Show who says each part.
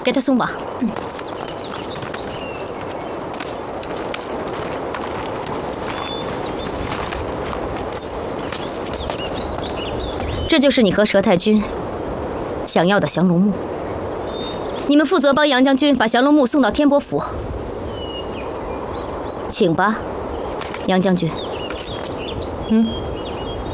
Speaker 1: 给他松绑。这就是你和佘太君想要的降龙木。你们负责帮杨将军把降龙木送到天波府。请吧，杨将军。